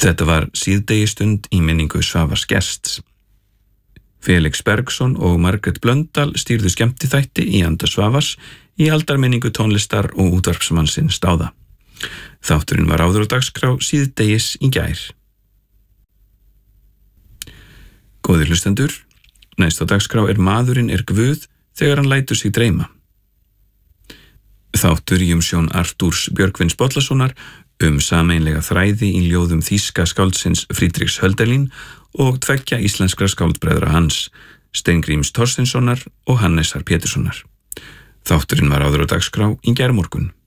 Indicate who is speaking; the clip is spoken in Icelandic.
Speaker 1: Þetta var síðdegistund í minningu Svavars gests. Felix Bergsson og Margrét Blöndal stýrðu skemmtiþætti í anda Svavars í aldarminningu tónlistar og útvarpsmannsins Dáða. Þátturinn var áður á dagskrá síðdegis í gær. Góðir hlustendur, næst á dagskrá Maðurinn Guð þegar hann lætur sig dreyma. Þáttur í umsjón Artúrs Björgvins Bollasonar sameiginlega þræði í ljóðum þýska skáldsins Friedrichs Hölderlin og tveggja íslenskra skáldbræðra hans, Steingríms Thorsteinssonar og Hannesar Péturssonar. Þátturinn var áður á dagskrá í gærmorgun.